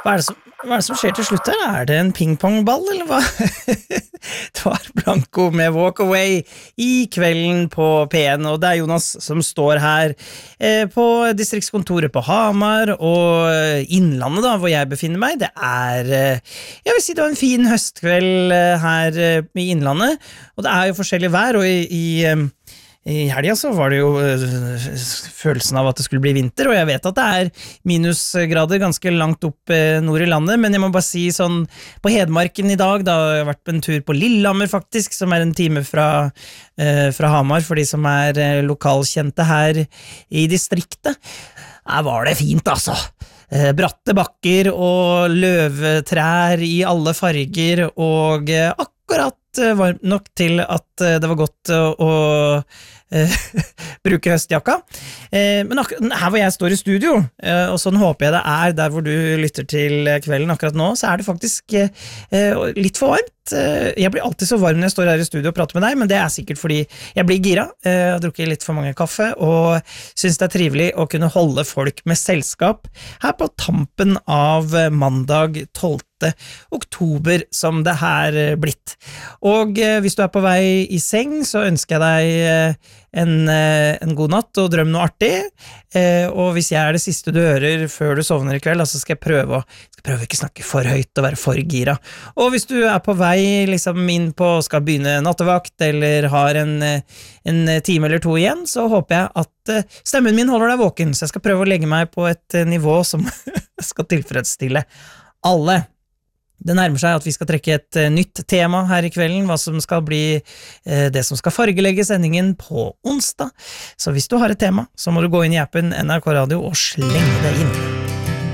Hva er det som skjer til slutt her? Er det en pingpongball, eller hva? Det var Blanco med Walk Away i kvelden på P1, og det er Jonas som står her på distriktskontoret på Hamar, og Innlandet da, hvor jeg befinner meg. Det er, jeg vil si det var en fin høstkveld her i Innlandet, og det er jo forskjellig vær, og i helgen så var det jo følelsen av at det skulle bli vinter, og jeg vet at det er minusgrader ganske langt opp nord i landet, men jeg må bare si sånn, på Hedmarken i dag, da har jeg vært på en tur på Lillehammer faktisk, som er en time fra Hamar, for de som er lokalkjente her i distriktet. Der var det fint altså. Bratte bakker og løvtrær i alle farger, og akkurat varmt nok til at det var godt å bruke høstjakka. Men her hvor jeg står i studio, og sånn håper jeg det er der hvor du lytter til kvelden akkurat nå, så er det faktisk litt for varmt. Jeg blir alltid så varm når jeg står her i studio og prater med deg, men det er sikkert fordi jeg blir gira, har drukket litt for mange kaffe, og synes det er trivelig å kunne holde folk med selskap her på tampen av mandag 12. oktober som det her blitt. Og hvis du er på vei i seng, så ønsker jeg deg en god natt og drøm noe artig, og hvis jeg er det siste du hører før du sovner i kveld, så skal jeg prøve å ikke snakke for høyt og være for gira. Og hvis du er på vei liksom inn på, skal begynne nattevakt eller har en time eller to igjen, så håper jeg at stemmen min holder deg våken, så jeg skal prøve å legge meg på et nivå som skal tilfredsstille alle. Det nærmer seg at vi skal trekke et nytt tema her i kvelden, hva som skal bli det som skal fargelegge sendingen på onsdag. Så hvis du har et tema, så må du gå inn i appen NRK Radio og slenge det inn.